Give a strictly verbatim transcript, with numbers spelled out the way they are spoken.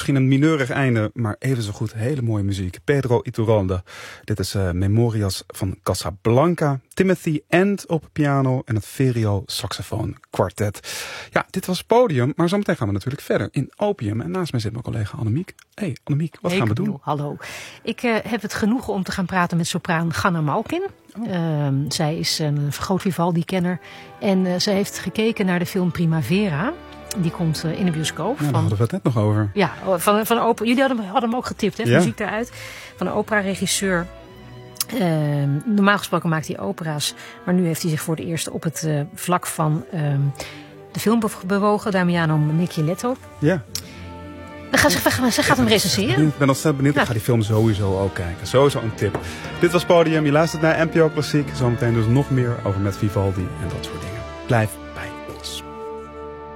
misschien een mineurig einde, maar even zo goed hele mooie muziek. Pedro Iturralde. Dit is uh, Memorias van Casablanca. Timothy End op piano en het Verio saxofoon kwartet. Ja, dit was Podium, maar zometeen gaan we natuurlijk verder in Opium. En naast mij zit mijn collega Annemiek. Hé, hey, Annemiek, wat hey, gaan we doen? Hallo. Ik uh, heb het genoegen om te gaan praten met sopraan Ganna Malkin. Oh. Uh, zij is een groot Vivaldi-kenner. En uh, zij heeft gekeken naar de film Primavera. Die komt uh, in de bioscoop. Ja, daar van, hadden we het net nog over. Ja, van, van opera. Jullie hadden, hadden hem ook getipt, hè? Ja. Muziek daaruit. Van een opera-regisseur. Uh, normaal gesproken maakt hij opera's. Maar nu heeft hij zich voor het eerst op het uh, vlak van uh, de film bewogen. Damiano Micheletto. Ja. Dan gaat ze, ze gaat hem recenseren. Ik ben ontzettend benieuwd. Ja. Ik ga die film sowieso ook kijken. Sowieso een tip. Dit was Podium. Je luistert naar N P O Klassiek. Zometeen dus nog meer over met Vivaldi en dat soort dingen. Blijf